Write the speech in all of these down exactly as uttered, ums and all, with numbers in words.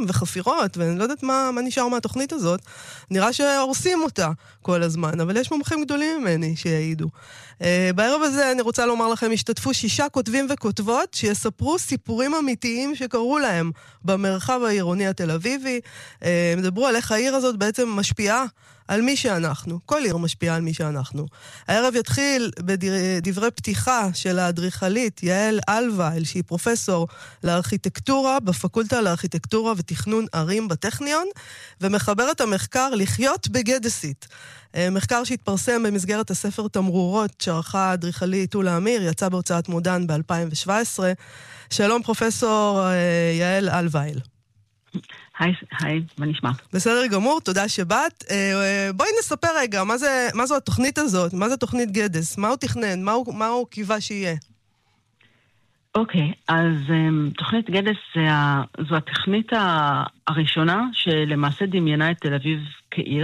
ניסויים וחפירות, ואני לא יודעת מה, מה נשאר מהתוכנית הזאת. נראה שהורסים אותה כל הזמן, אבל יש מומחים גדולים ממני שיעידו. Uh, בערב הזה אני רוצה לומר לכם, השתתפו שישה כותבים וכותבות שיספרו סיפורים אמיתיים שקרו להם במרחב העירוני התל אביבי. Uh, מדברו על איך העיר הזאת בעצם משפיעה על מי שאנחנו. כל עיר משפיעה על מי שאנחנו. הערב יתחיל בדברי פתיחה של האדריכלית יעל אלווייל, שהיא פרופסור לארכיטקטורה בפקולטה לארכיטקטורה ותכנון ערים בטכניון, ומחברת המחקר לחיות בגדסית. מחקר שהתפרסם במסגרת הספר תמרורות שערכה האדריכלית אולה אמיר, יצא בהוצאת מודן ב-אלפיים שבע עשרה. שלום פרופסור יעל אלווייל. היי, היי, מה נשמע? בסדר גמור, תודה שבאת. בואי נספר רגע, מה זה, מה זו התוכנית הזאת? מה זה תוכנית גדס? מה הוא תכנן? מה הוא, מה הוא קיווה שיהיה? אוקיי, אז תוכנית גדס זו התוכנית הראשונה שלמעשה דמיינה את תל אביב כעיר.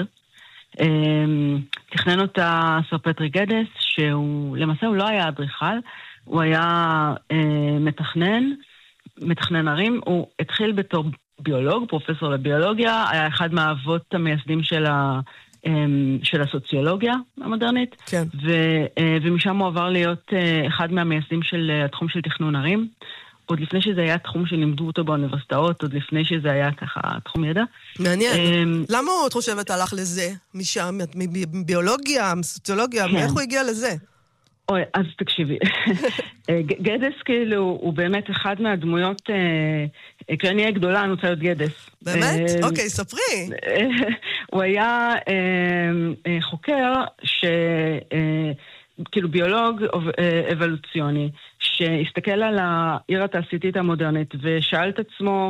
תכנן אותה סר פטריק גדס, שהוא למעשה הוא לא היה אדריכל, הוא היה מתכנן, מתכנן ערים. הוא התחיל בתור ביולוג, פרופסור לביולוגיה, היה אחד מהאבות המייסדים של, ה, של הסוציולוגיה המודרנית, כן. ו, ומשם הוא עבר להיות אחד מהמייסדים של התחום של תכנון ערים, עוד לפני שזה היה תחום שלימדו אותו באוניברסיטאות, עוד לפני שזה היה ככה תחום ידע. מעניין. למה את חושבת הלך לזה? משם, מביולוגיה, מסוציולוגיה, כן. מאיך הוא הגיע לזה? אוי, אז תקשיבי. גדס כאילו הוא באמת אחד מהדמויות, כשאני אהיה גדולה אני רוצה להיות גדס. באמת? אוקיי, ספרי. הוא היה חוקר שכאילו ביולוג אבולוציוני, שהסתכל על העיר התעשייתית המודרנית ושאל את עצמו,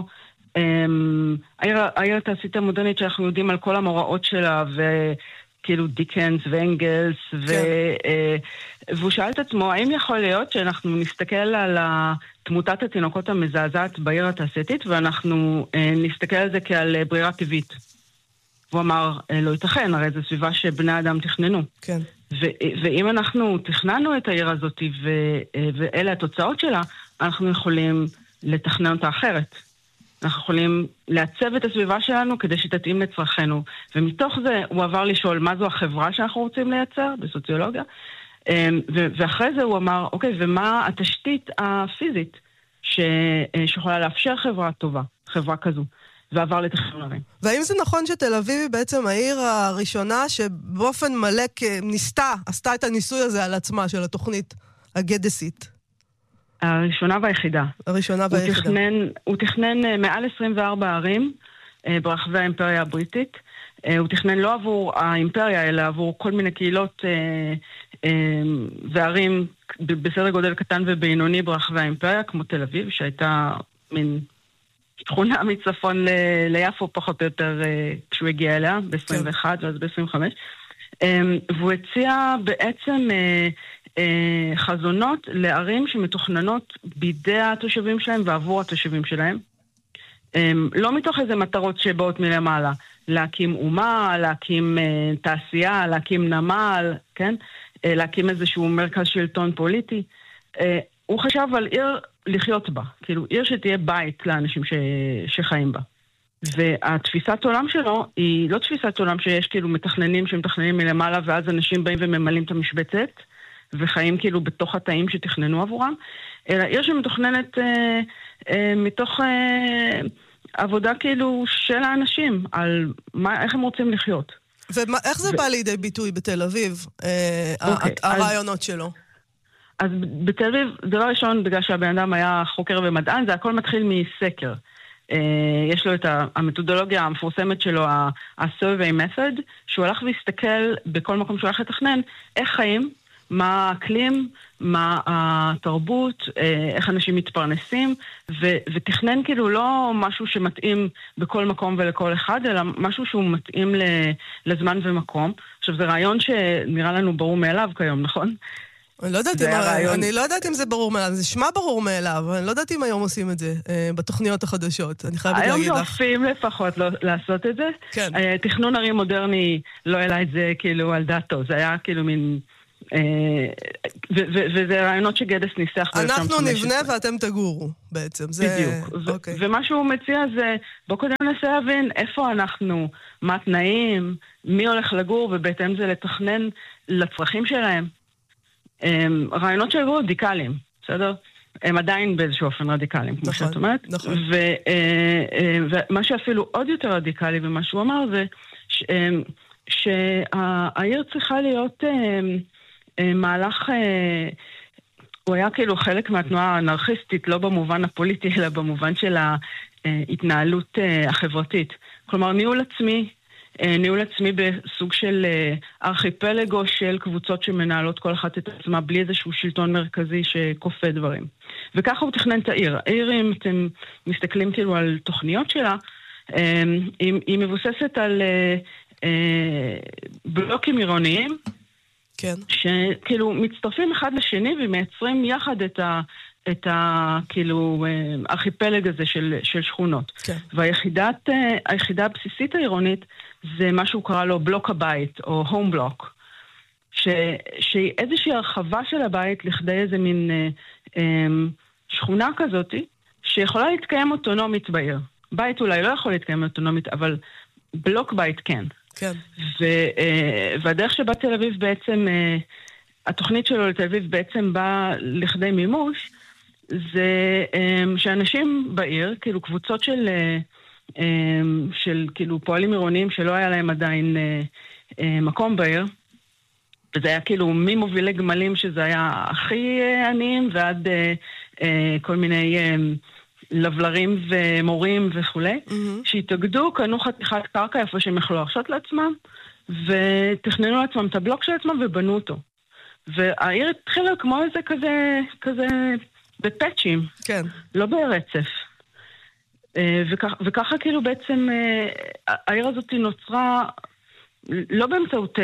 העיר התעשייתית המודרנית שאנחנו יודעים על כל המוראות שלה ו... כאילו דיקנס ואנגלס, ו... והוא שאל את עצמו, האם יכול להיות שאנחנו נסתכל על תמותת התינוקות המזעזעת בעיר התעשייתית, ואנחנו נסתכל על זה כעל ברירה טבעית. הוא אמר, לא ייתכן, הרי זו סביבה שבני אדם תכננו. כן. ו- ואם אנחנו תכננו את העיר הזאת, ו- ואלה התוצאות שלה, אנחנו יכולים לתכנן אותה אחרת. אנחנו יכולים לעצב את הסביבה שלנו כדי שתתאים לצרכנו. ומתוך זה הוא עבר לשאול מה זו החברה שאנחנו רוצים לייצר בסוציולוגיה. ואחרי זה הוא אמר, אוקיי, ומה התשתית הפיזית שיכולה לאפשר חברה טובה, חברה כזו. ועבר לתכנון ערים. והאם זה נכון שתל אביב היא בעצם העיר הראשונה שבאופן מלא ניסתה, עשתה את הניסוי הזה על עצמה של התוכנית הגדסית? הראשונה והיחידה. הראשונה והיחידה. הוא תכנן, הוא תכנן מעל עשרים וארבע ערים ברחבי האימפריה הבריטית. הוא תכנן לא עבור האימפריה, אלא עבור כל מיני קהילות וערים בסדר גודל קטן ובינוני ברחבי האימפריה, כמו תל אביב, שהייתה מין שכונה מצפון ליפו פחות או יותר כשהוא הגיע אליה, ב-עשרים ואחת ואז ב-עשרים וחמש. והוא הציע בעצם חזונות לערים שמתוכננות בידי התושבים שלהם ועבור התושבים שלהם. לא מתוך איזה מטרות שבאות מלמעלה, להקים אומה, להקים תעשייה, להקים נמל, כן? להקים איזשהו מרכז שלטון פוליטי. הוא חשב על עיר לחיות בה, כאילו עיר שתהיה בית לאנשים ש... שחיים בה. והתפיסת עולם שלו היא לא תפיסת עולם שיש כאילו מתכננים שמתכננים מלמעלה ואז אנשים באים וממלאים את המשבצת וחיים כאילו בתוך התאים שתכננו עבורם, אלא עיר שמתוכננת אה, אה, מתוך אה, עבודה כאילו של האנשים על מה, איך הם רוצים לחיות. ואיך זה ו... בא לידי ביטוי בתל אביב, אה, אוקיי, הרעיונות אז... שלו? אז בתל אביב, דבר ראשון, בגלל שהבן אדם היה חוקר ומדען, זה הכל מתחיל מסקר. יש לו את המתודולוגיה המפורסמת שלו, ה-survey method, שהוא הלך והסתכל בכל מקום שהוא הלך לתכנן, איך חיים, מה האקלים, מה התרבות, איך אנשים מתפרנסים, ו- ותכנן כאילו לא משהו שמתאים בכל מקום ולכל אחד, אלא משהו שהוא מתאים לזמן ומקום. עכשיו, זה רעיון שנראה לנו ברור מאליו כיום, נכון? אני לא יודעת, אם, הרעיון... אני לא יודעת אם זה ברור מאליו, זה שמע ברור מאליו, אבל אני לא יודעת אם היום עושים את זה אה, בתוכניות החדשות. אני חייבת להגיד לך. היום שואפים לפחות לא, לעשות את זה. כן. אה, תכנון ערים מודרני לא העלה את זה כאילו על דעתו, זה היה כאילו מין וזה רעיונות שגדס ניסח. אנחנו נבנה ואתם תגורו בעצם. בדיוק. ומה שהוא מציע זה, בוא קודם ננסה להבין איפה אנחנו, מה התנאים, מי הולך לגור, ובהתאם זה לתכנן לצרכים שלהם. רעיונות שהיו רדיקליים, בסדר? הם עדיין באיזשהו אופן רדיקליים, כמו שאת אומרת. נכון. ומה שאפילו עוד יותר רדיקלי, ומה שהוא אמר זה, שהעיר צריכה להיות מהלך, הוא היה כאילו חלק מהתנועה האנרכיסטית, לא במובן הפוליטי, אלא במובן של ההתנהלות החברתית. כלומר, ניהול עצמי, ניהול עצמי בסוג של ארכיפלגו של קבוצות שמנהלות כל אחת את עצמה, בלי איזשהו שלטון מרכזי שכופה דברים. וככה הוא תכנן את העיר. העיר, אם אתם מסתכלים כאילו על תוכניות שלה, היא, היא מבוססת על בלוקים עירוניים, כן. שכאילו מצטרפים אחד לשני ומייצרים יחד את ה... את ה... כאילו, ארכיפלג הזה של, של שכונות. כן. והיחידת, היחידה הבסיסית העירונית זה מה שהוא קרא לו בלוק הבית, או הום בלוק, ש... שהיא איזושהי הרחבה של הבית לכדי איזה מין אה, אה, שכונה כזאת, שיכולה להתקיים אוטונומית בעיר. בית אולי לא יכול להתקיים אוטונומית, אבל בלוק בית כן. כן. ו, אה, והדרך שבה תל אביב בעצם, אה, התוכנית שלו לתל אביב בעצם באה לכדי מימוש, זה אה, שאנשים בעיר, כאילו קבוצות של, אה, אה, של כאילו פועלים עירוניים שלא היה להם עדיין אה, אה, מקום בעיר, וזה היה כאילו ממובילי גמלים שזה היה הכי אה, עניים, ועד אה, אה, כל מיני... אה, לבלרים ומורים וכולי, mm-hmm. שהתאגדו, קנו חתיכת קרקע איפה שהם יכלו להרשות לעצמם, ותכננו לעצמם את הבלוק של עצמם ובנו אותו. והעיר התחילה כמו איזה כזה, כזה בפאצ'ים, כן. לא ברצף. וכך, וככה כאילו בעצם העיר הזאת נוצרה לא באמצעות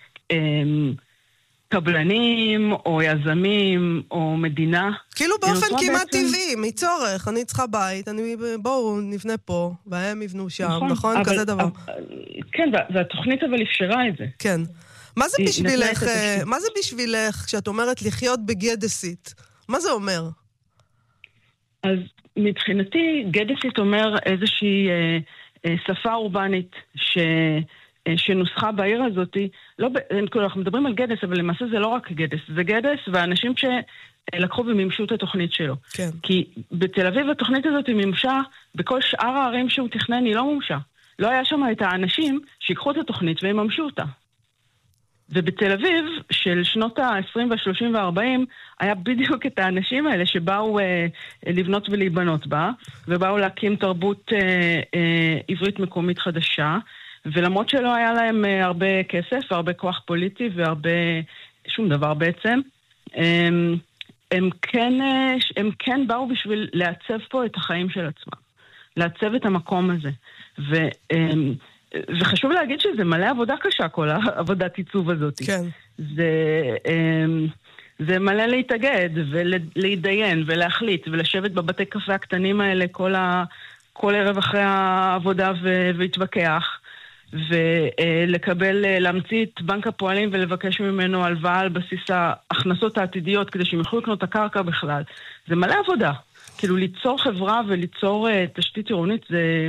קבלנים, או יזמים, או מדינה. כאילו באופן כמעט טבעי, מצורך, אני צריכה בית, אני, בואו נבנה פה, והם יבנו שם, נכון? נכון? אבל, כזה דבר. אבל, כן, והתוכנית אבל אפשרה את זה. כן. מה זה בשבילך, מה זה בשבילך, כשאת אומרת לחיות בגדסית? מה זה אומר? אז מבחינתי, גדסית אומר איזושהי אה, אה, שפה אורבנית, ש... שנוסחה בעיר הזאת, לא, אנחנו מדברים על גדס, אבל למעשה זה לא רק גדס, זה גדס והאנשים שלקחו ומימשו את התוכנית שלו. כן. כי בתל אביב התוכנית הזאת היא מימשה, בכל שאר הערים שהוא תכנן היא לא מומשה. לא היה שם את האנשים שיקחו את התוכנית והם ממשו אותה. ובתל אביב של שנות ה-עשרים וה-שלושים וה-ארבעים היה בדיוק את האנשים האלה שבאו אה, לבנות ולהיבנות בה, ובאו להקים תרבות אה, אה, עברית מקומית חדשה, ולמרות שלא היה להם הרבה כסף, והרבה כוח פוליטי, והרבה, שום דבר בעצם, הם, הם, כן, הם כן באו בשביל לעצב פה את החיים של עצמם. לעצב את המקום הזה. ו, וחשוב להגיד שזה מלא עבודה קשה, כל העבודת עיצוב הזאת. כן. זה, זה מלא להתאגד, ולהתדיין, ולהחליט, ולשבת בבתי קפה הקטנים האלה כל, ה, כל ערב אחרי העבודה והתווכח. ולקבל, להמציא את בנק הפועלים ולבקש ממנו הלוואה על בסיס ההכנסות העתידיות כדי שהם יוכלו לקנות את הקרקע בכלל. זה מלא עבודה. כאילו ליצור חברה וליצור תשתית עירונית זה,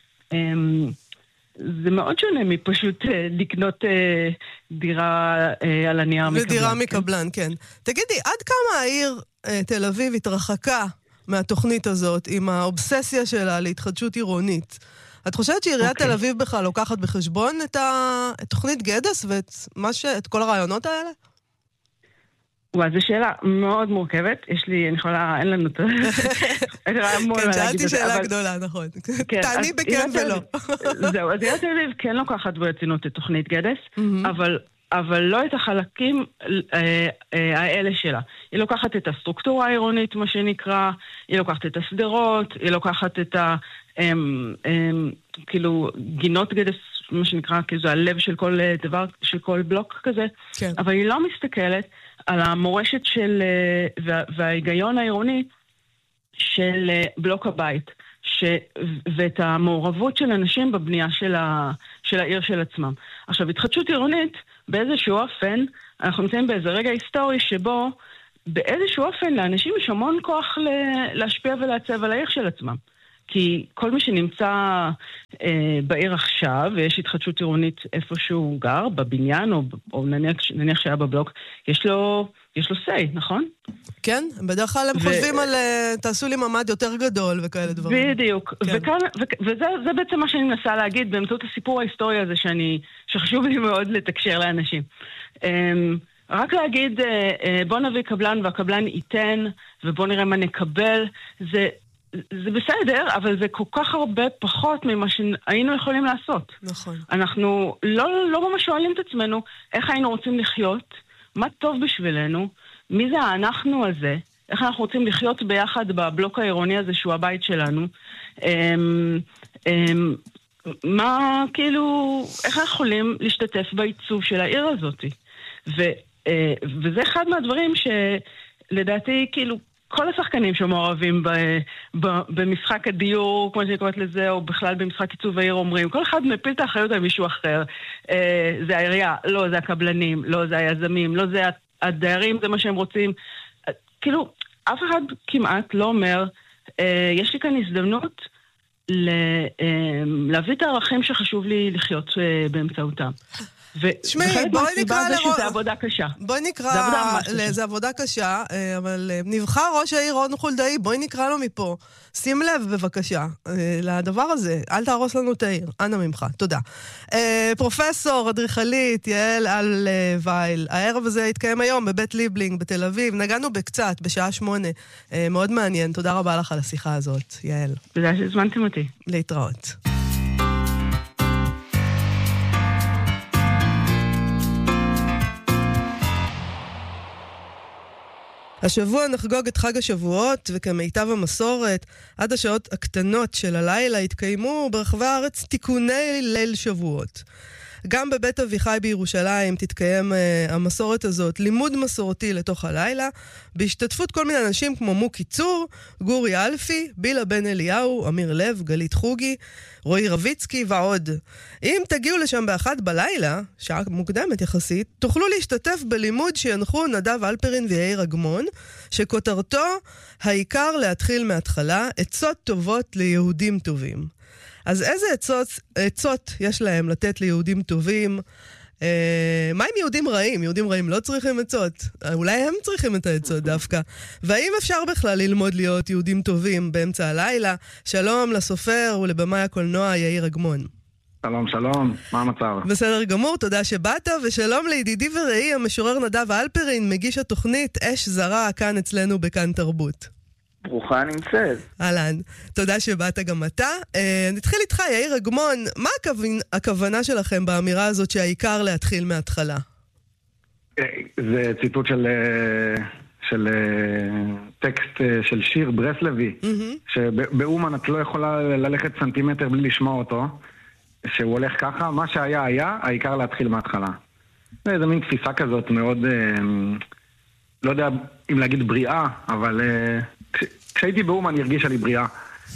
זה מאוד שונה מפשוט לקנות דירה על הנייר מקבלן. ודירה מקבלן, כן. תגידי, עד כמה העיר תל אביב התרחקה מהתוכנית הזאת עם האובססיה שלה להתחדשות עירונית? את חושבת שעיריית תל אביב בכלל לוקחת בחשבון את התוכנית גדס ואת מה ש... את כל הרעיונות האלה? וואי, זו שאלה מאוד מורכבת. יש לי, אני יכולה, אין לנו... כן, שאלתי שאלה גדולה, נכון. תעני בכן ולא. זהו, אז עיריית תל אביב כן לוקחת ברצינות את תוכנית גדס, אבל... אבל לא את החלקים האלה שלה. היא לוקחת את הסטרוקטורה העירונית, מה שנקרא, היא לוקחת את הסדרות, היא לוקחת את ה... כאילו, גינות גדס, מה שנקרא, כי זה הלב של כל דבר, של כל בלוק כזה. כן. אבל היא לא מסתכלת על המורשת של, וההיגיון העירוני של בלוק הבית. ש... ואת המעורבות של אנשים בבנייה של, ה... של העיר של עצמם. עכשיו, התחדשות עירונית, באיזשהו אופן, אנחנו נמצאים באיזה רגע היסטורי שבו באיזשהו אופן לאנשים יש המון כוח להשפיע ולעצב על העיר של עצמם. כי כל מי שנמצא אה, בעיר עכשיו, ויש התחדשות עירונית איפה שהוא גר, בבניין, או, או נניח, נניח שהיה בבלוק, יש לו, יש לו say, נכון? כן, בדרך כלל הם ו... חושבים על uh, תעשו לי ממד יותר גדול וכאלה דברים. בדיוק, כן. וכאן, ו- וזה זה בעצם מה שאני מנסה להגיד באמצעות הסיפור ההיסטורי הזה שאני, שחשוב לי מאוד לתקשר לאנשים. Um, רק להגיד, uh, uh, בוא נביא קבלן והקבלן ייתן, ובוא נראה מה נקבל, זה... זה בסדר, אבל זה כל כך הרבה פחות ממה שהיינו יכולים לעשות. נכון. אנחנו לא, לא ממש שואלים את עצמנו איך היינו רוצים לחיות, מה טוב בשבילנו, מי זה האנחנו הזה, איך אנחנו רוצים לחיות ביחד בבלוק העירוני הזה שהוא הבית שלנו, אמ, אמ, מה, כאילו, איך אנחנו יכולים להשתתף בעיצוב של העיר הזאת. ו, אה, וזה אחד מהדברים שלדעתי, כאילו, כל השחקנים שמעורבים ב, ב, במשחק הדיור, כמו שאני קוראת לזה, או בכלל במשחק עיצוב העיר אומרים, כל אחד מפיל את האחריות על מישהו אחר. אה, זה העירייה, לא, זה הקבלנים, לא, זה היזמים, לא, זה הדיירים, זה מה שהם רוצים. אה, כאילו, אף אחד כמעט לא אומר, אה, יש לי כאן הזדמנות ל, אה, להביא את הערכים שחשוב לי לחיות אה, באמצעותם. תשמעי, בואי נקרא לראש... זה עבודה קשה. בואי נקרא... זה עבודה קשה, אבל נבחר ראש העיר רון חולדאי, בואי נקרא לו מפה. שים לב בבקשה לדבר הזה, אל תהרוס לנו את העיר. אנא ממך, תודה. פרופסור, אדריכלית, יעל אלווייל, הערב הזה התקיים היום בבית ליבלינג בתל אביב, נגענו בקצת, בשעה שמונה. מאוד מעניין, תודה רבה לך על השיחה הזאת, יעל. תודה שהזמנתם אותי. להתראות. השבוע נחגוג את חג השבועות, וכמיטב המסורת, עד השעות הקטנות של הלילה התקיימו ברחבי הארץ תיקוני ליל שבועות. גם בבית אביחי בירושלים תתקיים uh, המסורת הזאת, לימוד מסורתי לתוך הלילה, בהשתתפות כל מיני אנשים כמו מוקי צור, גורי אלפי, בילה בן אליהו, אמיר לב, גלית חוגי, רועי רביצקי ועוד. אם תגיעו לשם באחת בלילה, שעה מוקדמת יחסית, תוכלו להשתתף בלימוד שינחו נדב אלפרין ויאיר אגמון, שכותרתו העיקר להתחיל מההתחלה, עצות טובות ליהודים טובים. אז איזה עצות, עצות יש להם לתת ליהודים טובים? אה, מה עם יהודים רעים? יהודים רעים לא צריכים עצות. אולי הם צריכים את העצות דווקא. והאם אפשר בכלל ללמוד להיות יהודים טובים באמצע הלילה? שלום לסופר ולבמאי הקולנוע יאיר אגמון. שלום, שלום. מה המצב? בסדר גמור, תודה שבאת, ושלום לידידי ורעי המשורר נדב אלפרין, מגיש התוכנית אש זרה כאן אצלנו בכאן תרבות. ברוכה נמצאת. אהלן, תודה שבאת גם אתה. אה, נתחיל איתך, יאיר אגמון, מה הכוונה, הכוונה שלכם באמירה הזאת שהעיקר להתחיל מההתחלה? זה ציטוט של, של טקסט של שיר ברסלבי, mm-hmm. שבאומן את לא יכולה ללכת סנטימטר בלי לשמוע אותו, שהוא הולך ככה, מה שהיה היה, העיקר להתחיל מההתחלה. זה איזה מין תפיסה כזאת מאוד, לא יודע אם להגיד בריאה, אבל... כשהייתי באומן אני הרגישה לי בריאה,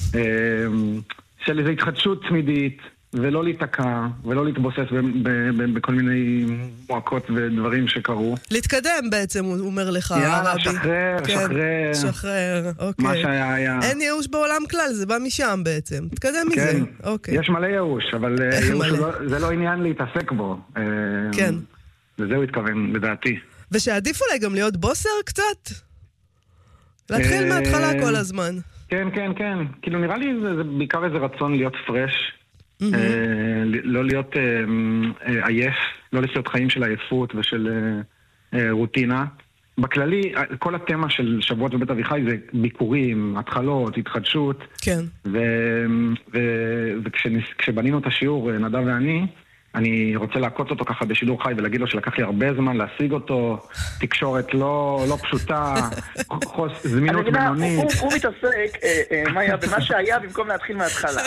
של איזו התחדשות תמידית, ולא להתקע, ולא להתבוסס בכל מיני מועקות ודברים שקרו. להתקדם בעצם, הוא אומר לך, הרבי. יאללה, שחרר, שחרר. שחרר, אוקיי. מה שהיה היה. אין ייאוש בעולם כלל, זה בא משם בעצם. תתקדם מזה. כן, אוקיי. יש מלא ייאוש, אבל זה לא עניין להתעסק בו. כן. וזהו התכוון, לדעתי. ושעדיף אולי גם להיות בוסר קצת? להתחיל מההתחלה כל הזמן. כן, כן, כן. כאילו נראה לי זה בעיקר איזה רצון להיות פרש, לא להיות עייף, לא לחיות חיים של עייפות ושל רוטינה. בכללי, כל התמה של שבועות בבית אביחי זה ביקורים, התחלות, התחדשות. כן. וכשבנינו את השיעור, נדב ואני, אני רוצה להקות אותו ככה בשידור חי ולהגיד לו שלקח לי הרבה זמן להשיג אותו, תקשורת לא, לא פשוטה, חוס, זמינות בינונית. הוא, הוא מתעסק, אה, אה, מה היה, במה שהיה במקום להתחיל מההתחלה.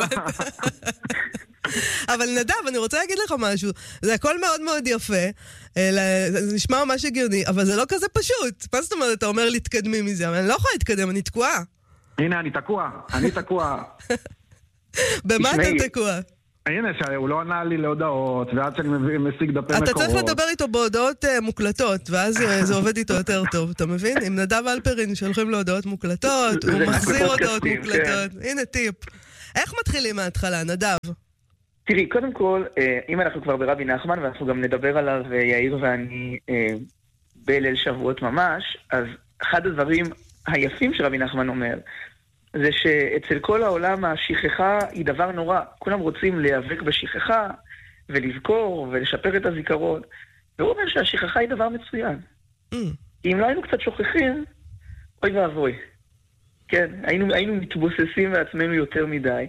אבל נדב, אני רוצה להגיד לך משהו, זה הכל מאוד מאוד יפה, זה נשמע ממש הגיוני, אבל זה לא כזה פשוט. מה זאת אומרת, אתה אומר להתקדמי מזה, אבל אני לא יכולה להתקדם, אני תקועה. הנה, אני תקוע, אני תקוע. במה אתה תקוע? הנה, שהוא לא ענה לי להודעות, ועד שאני משיג דפי מקורות. אתה צריך לדבר איתו בהודעות מוקלטות, ואז זה עובד איתו יותר טוב, אתה מבין? עם נדב אלפרין שהולכים להודעות מוקלטות, הוא מחזיר הודעות מוקלטות. הנה טיפ. איך מתחילים מההתחלה, נדב? תראי, קודם כל, אם אנחנו כבר ברבי נחמן, ואנחנו גם נדבר עליו, יאיר ואני בליל שבועות ממש, אז אחד הדברים היפים שרבי נחמן אומר, זה שאצל כל העולם השכחה היא דבר נורא. כולם רוצים להיאבק בשכחה, ולזכור, ולשפר את הזיכרון. והוא אומר שהשכחה היא דבר מצוין. Mm. אם לא היינו קצת שוכחים, אוי ואבוי. כן, היינו, היינו מתבוססים מעצמנו יותר מדי.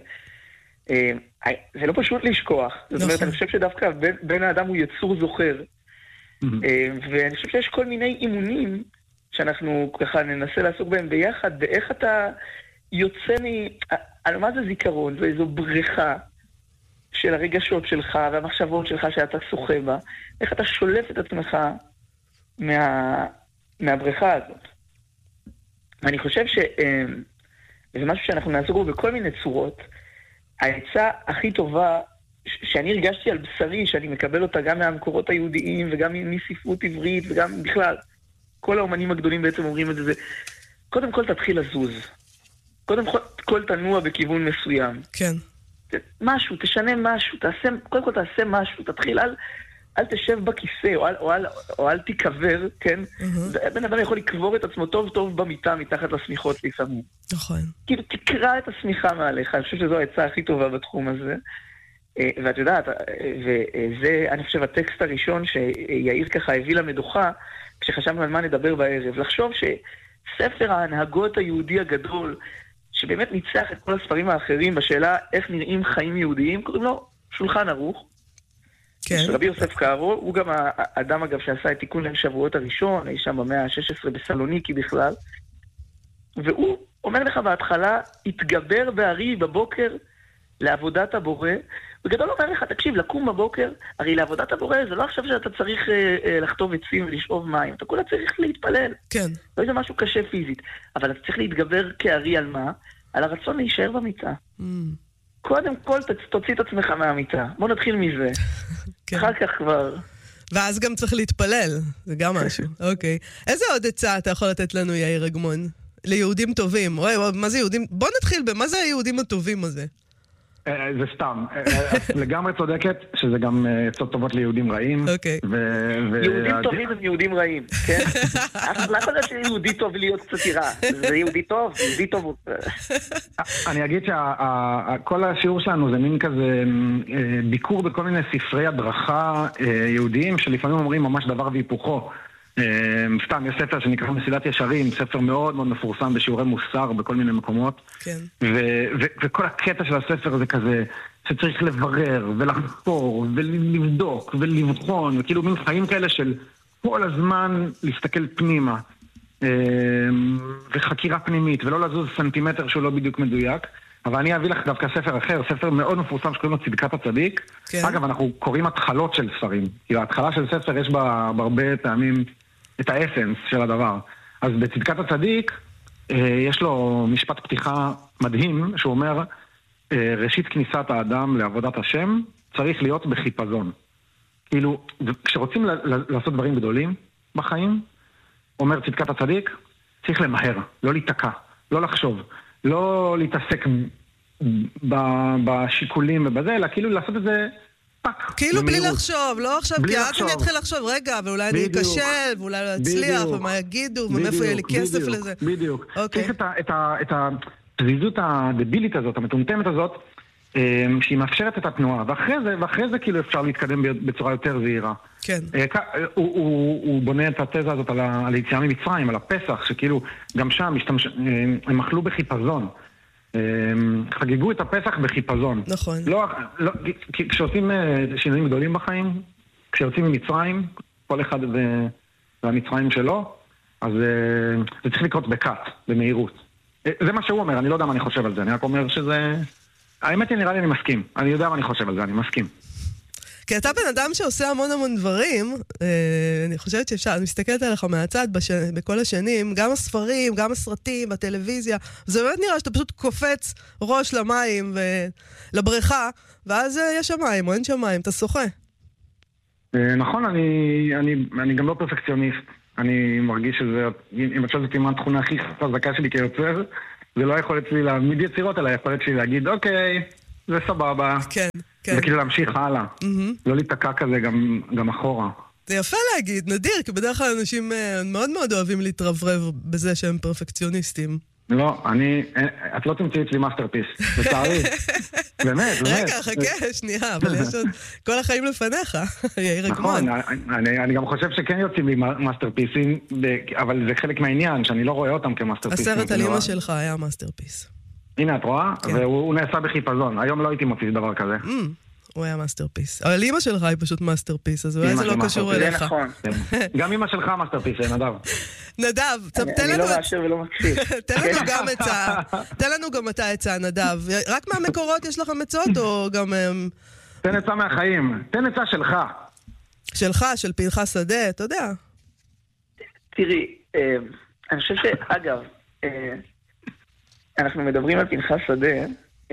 זה לא פשוט לשכוח. זאת אומרת, אני חושב שדווקא בין, בין האדם הוא יצור זוכר. Mm-hmm. ואני חושב שיש כל מיני אימונים שאנחנו ככה ננסה לעסוק בהם ביחד, באיך אתה יוצא מ... על מה זה זיכרון? זו איזו בריכה של הרגשות שלך והמחשבות שלך שאתה שוחה בה. איך אתה שולף את עצמך מה... מהבריכה הזאת. אני חושב ש... זה משהו שאנחנו נעסוק בו בכל מיני צורות. העצה הכי טובה שאני הרגשתי על בשרי, שאני מקבל אותה גם מהמקורות היהודיים וגם מספרות עברית וגם בכלל. כל האומנים הגדולים בעצם אומרים את זה. קודם כל תתחיל לזוז. קודם כל תנוע בכיוון מסוים. כן. משהו, תשנה משהו, תעשה, קודם כל תעשה משהו, תתחיל, אל, אל תשב בכיסא, או אל, או אל, או אל תיקבר, כן? Mm-hmm. בן אדם יכול לקבור את עצמו טוב טוב במיטה, מתחת לסמיכות לפעמים. נכון. כאילו, תקרא את הסמיכה מעליך, אני חושב שזו העצה הכי טובה בתחום הזה. ואת יודעת, וזה, אני חושב, הטקסט הראשון שיאיר ככה הביא למדוכה, כשחשבנו על מה נדבר בערב, לחשוב שספר ההנהגות היהודי הגדול, שבאמת ניצח את כל הספרים האחרים בשאלה איך נראים חיים יהודיים, קוראים לו שולחן ערוך. כן. רבי יוסף קארו, הוא גם האדם אגב שעשה את תיקון ליל שבועות הראשון, אי שם במאה ה-שש עשרה בסלוניקי בכלל, והוא אומר לך בהתחלה, התגבר בארי בבוקר לעבודת הבורא, בגדול אומר לך, תקשיב, לקום בבוקר, הרי לעבודת הבורא זה לא עכשיו שאתה צריך אה, אה, לחטוב עצים ולשאוב מים, אתה כולה צריך להתפלל. כן. לא זה משהו קשה פיזית, אבל אתה צריך להתגבר כארי על מה? על הרצון להישאר במיטה. Mm. קודם כל תוציא את עצמך מהמיטה. בוא נתחיל מזה. כן. אחר כך כבר... ואז גם צריך להתפלל, זה גם משהו. אוקיי. איזה עוד עצה אתה יכול לתת לנו, יאיר אגמון? ליהודים טובים. אוי, מה זה יהודים? בוא נתחיל במה זה היהודים הטובים הזה. זה סתם. את לגמרי צודקת שזה גם עצות טובות ליהודים רעים. אוקיי. יהודים טובים הם יהודים רעים, כן? לא יכול להיות שיהודי טוב להיות קצת יראה. זה יהודי טוב, יהודי טוב. אני אגיד שכל השיעור שלנו זה מין כזה ביקור בכל מיני ספרי הדרכה יהודיים שלפעמים אומרים ממש דבר והיפוכו. סתם, יש ספר שנקרא מסילת ישרים, ספר מאוד מאוד מפורסם בשיעורי מוסר בכל מיני מקומות. כן. וכל הקטע של הספר זה כזה שצריך לברר ולחקור ולבדוק ולבחון, וכאילו מין חיים כאלה של כל הזמן להסתכל פנימה וחקירה פנימית ולא לזוז סנטימטר שהוא לא בדיוק מדויק. אבל אני אביא לך דווקא ספר אחר, ספר מאוד מפורסם שקוראים לו צדקת הצדיק. כן. אגב, אנחנו קוראים התחלות של ספרים. כאילו, ההתחלה של ספר יש בה בהרבה פעמים את האסנס של הדבר. אז בצדקת הצדיק יש לו משפט פתיחה מדהים, שהוא אומר, ראשית כניסת האדם לעבודת השם צריך להיות בחיפזון. כאילו, כשרוצים לעשות דברים גדולים בחיים, אומר צדקת הצדיק, צריך למהר, לא להתקע, לא לחשוב. לא להתעסק בשיקולים ובזה, אלא כאילו לעשות את זה פאק. כאילו בלי לחשוב, לא עכשיו, כי אז אני אתחיל לחשוב, רגע, ואולי אני אקשל, ואולי לא אצליח, ומה יגידו, ומאיפה יהיה לי כסף לזה. בדיוק. צריך את הפזיזות הדבילית הזאת, המטומטמת הזאת, שהיא מאפשרת את התנועה, ואחרי זה, ואחרי זה כאילו אפשר להתקדם בצורה יותר זהירה. כן. הוא בונה את התזה הזאת על היציאה ממצרים, על הפסח, שכאילו גם שם הם אכלו בחיפזון. חגגו את הפסח בחיפזון. נכון. כשעושים שינויים גדולים בחיים, כשיוצאים ממצרים, כל אחד והמצרים שלו, אז זה צריך לקרות בקט, במהירות. זה מה שהוא אומר, אני לא יודע מה אני חושב על זה, אני רק אומר שזה... האמת היא, נראה לי אני מסכים. אני יודע מה אני חושב על זה, אני מסכים. כי אתה בן אדם שעושה המון המון דברים, אני חושבת שאפשר, אני מסתכלת עליך מהצד בכל השנים, גם הספרים, גם הסרטים, הטלוויזיה, זה באמת נראה שאתה פשוט קופץ ראש למים ולבריכה, ואז יש שמיים או אין שמיים, אתה שוחה. נכון, אני גם לא פרפקציוניסט. אני מרגיש שזה, אם עכשיו זאת אימן תכונה הכי חזקה שלי כיוצר, זה לא יכול אצלי להעמיד יצירות, אלא יכול אצלי להגיד, אוקיי, זה סבבה. כן, כן. וכאילו להמשיך הלאה. לא להתקע כזה גם אחורה. זה יפה להגיד, נדיר, כי בדרך כלל אנשים מאוד מאוד אוהבים להתרברב בזה שהם פרפקציוניסטים. לא, אני, את לא תמצאי אצלי מאסטרפיס, לצערי. באמת, באמת. רגע, חכה, שנייה, אבל יש עוד כל החיים לפניך, יאיר אגמון. נכון, אני גם חושב שכן יוצאים לי מאסטרפיסים, אבל זה חלק מהעניין, שאני לא רואה אותם כמאסטרפיסים. הסרט על אמא שלך היה מאסטרפיס. הנה, את רואה? והוא נעשה בחיפזון. היום לא הייתי מוציא דבר כזה. הוא היה מאסטרפיס. אבל אמא שלך היא פשוט מאסטרפיס, אז אולי זה לא קשור אליך. גם אמא שלך מאסטרפיס, נדב. נדב, תן לנו... אני לא מאשר ולא מקשיב. תן לנו גם עצה. תן לנו גם אתה עצה, נדב. רק מהמקורות יש לכם עצות, או גם... תן עצה מהחיים. תן עצה שלך. שלך, של פנחס שדה, אתה יודע. תראי, אני חושב שאגב, אנחנו מדברים על פנחס שדה,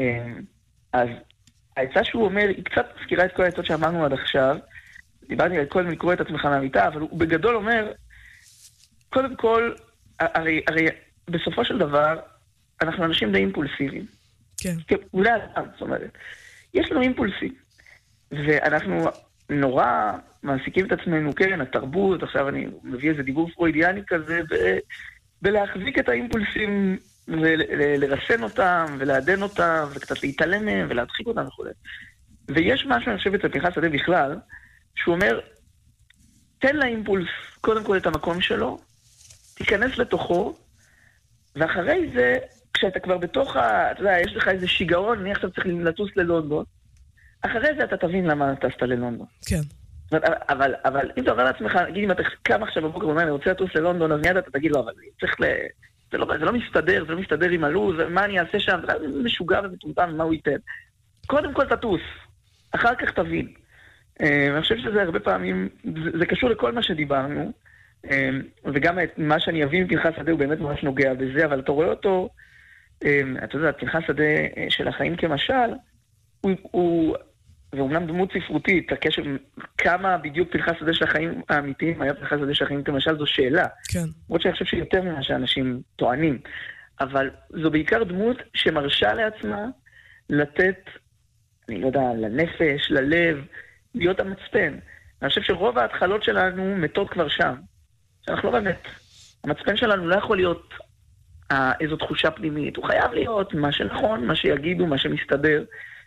אז העצה שהוא אומר, היא קצת מזכירה את כל העצות שאמרנו עד עכשיו, דיברתי על כל לקרוא את עצמך מהמיטה, אבל הוא בגדול אומר, קודם כל, הרי, הרי בסופו של דבר, אנחנו אנשים די אימפולסיביים. כן. אולי אדם, זאת אומרת. יש לנו אימפולסים, ואנחנו נורא מעסיקים את עצמנו, כן, התרבות, עכשיו אני מביא איזה דיבור פרוידיאני כזה, ב- בלהחזיק את האימפולסים, ולרסן אותם, ולעדן אותם, וקצת להתעלם מהם, ולהדחיק אותם וכו'. ויש משהו, אני חושב, אצל פנחס שדה בכלל, שהוא אומר, תן לאימפולס קודם כל את המקום שלו, תיכנס לתוכו, ואחרי זה, כשאתה כבר בתוך ה... אתה יודע, יש לך איזה שיגעון, אני עכשיו צריך לטוס ללונדון, אחרי זה אתה תבין למה טסת ללונדון. כן. אבל, אבל אם אתה אומר לעצמך, נגיד אם אתה קם עכשיו בבוקר ואומר, אני רוצה לטוס ללונדון, אז מיד אתה תגיד לו, אבל צריך ל... זה לא, זה לא מסתדר, זה לא מסתדר עם הלו"ז, מה אני אעשה שם, זה משוגע ומטומטם, מה הוא ייתן. קודם כל תטוס, אחר כך תבין. אני חושב שזה הרבה פעמים, זה, זה קשור לכל מה שדיברנו, וגם מה שאני אבין מפנחס שדה הוא באמת ממש נוגע בזה, אבל אתה רואה אותו, אתה יודע, פנחס שדה של החיים כמשל, הוא, הוא ואומנם דמות ספרותית, הקשר, כמה בדיוק פנחס שדה של החיים האמיתיים היה פנחס שדה של החיים כמשל, זו שאלה. כן. למרות שאני חושב שיותר ממה שאנשים טוענים. אבל זו בעיקר דמות שמרשה לעצמה לתת, אני לא יודע, לנפש, ללב, להיות המצפן. אני חושב שרוב ההתחלות שלנו מתות כבר שם. שאנחנו לא באמת. המצפן שלנו לא יכול להיות אה, איזו תחושה פנימית. הוא חייב להיות מה שנכון, מה שיגידו, מה שמסתדר.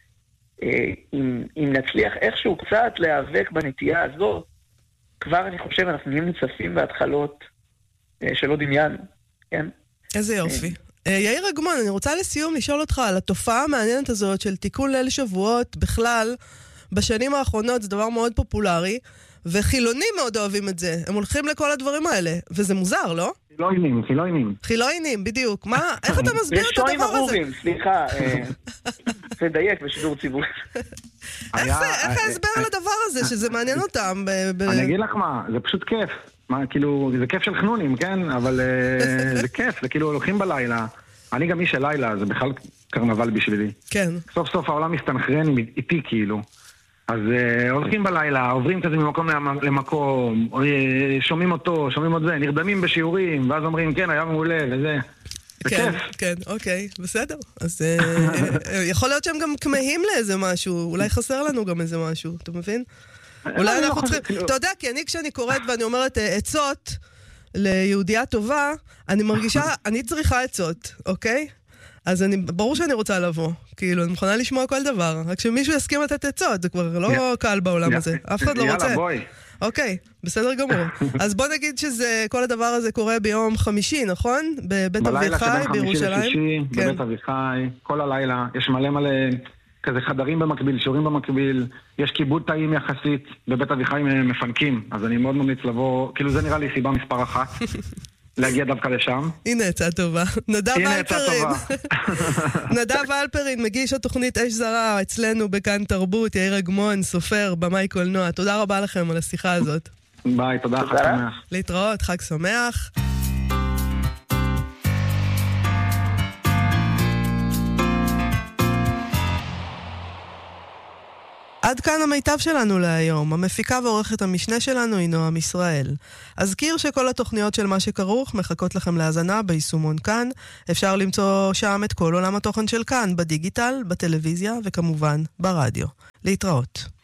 אם, אם נצליח איכשהו קצת להיאבק בנטייה הזאת, כבר אני חושב אנחנו נהיים מוצפים בהתחלות שלא דמיינו, כן? איזה יופי. יאיר אגמון, אני רוצה לסיום לשאול אותך על התופעה המעניינת הזאת של תיקון ליל שבועות בכלל, בשנים האחרונות זה דבר מאוד פופולרי, וחילונים מאוד אוהבים את זה. הם הולכים לכל הדברים האלה, וזה מוזר, לא? חילונים, חילונים. חילונים, בדיוק. מה, איך אתה מסביר את הדבר הזה? ארורים, סליחה, תדייק בשידור ציבורי. איך ההסבר על הדבר הזה, שזה מעניין אותם? אני אגיד לך מה, זה פשוט כיף. כאילו, זה כיף של חנונים, כן? אבל זה כיף, זה כאילו הולכים בלילה. אני גם איש של לילה, זה בכלל קרנבל בשבילי. כן. סוף סוף העולם מסתנכרן איתי כאילו. אז uh, הולכים בלילה, עוברים כזה ממקום למקום, שומעים אותו, שומעים עוד זה, נרדמים בשיעורים, ואז אומרים, כן, היה מעולה, וזה. זה כן, כיף. כן, אוקיי, בסדר. אז uh, יכול להיות שהם גם כמהים לאיזה משהו, אולי חסר לנו גם איזה משהו, אתה מבין? אולי אנחנו צריכים... אתה יודע, כי אני כשאני קוראת ואני אומרת עצות ליהודייה טובה, אני מרגישה, אני צריכה עצות, אוקיי? אז אני, ברור שאני רוצה לבוא, כאילו, אני מוכנה לשמוע כל דבר, רק שמישהו יסכים לתת עצות, זה כבר לא קל בעולם הזה, אף אחד לא רוצה. יאללה, בואי. אוקיי, בסדר גמור. אז בוא נגיד שזה, כל הדבר הזה קורה ביום חמישי, נכון? בבית אביחי, בירושלים. בלילה שבין חמישי לשישי, בבית אביחי, כל הלילה, יש מלא מלא כזה חדרים במקביל, שיעורים במקביל, יש כיבוד טעים יחסית, בבית אביחי מפנקים, אז אני מאוד ממליץ לבוא, כאילו זה נראה לי סיבה מספר אחת. להגיע דווקא לשם. הנה עצה טובה. נדב אלפרין. נדב אלפרין, מגיש התוכנית אש זרה, אצלנו בכאן תרבות, יאיר אגמון, סופר, במאי קולנוע. תודה רבה לכם על השיחה הזאת. ביי, תודה, חג שמח. להתראות, חג שמח. עד כאן המיטב שלנו להיום. המפיקה ועורכת המשנה שלנו היא נועם ישראל. אזכיר שכל התוכניות של מה שכרוך מחכות לכם להאזנה ביישומון כאן. אפשר למצוא שם את כל עולם התוכן של כאן, בדיגיטל, בטלוויזיה וכמובן ברדיו. להתראות.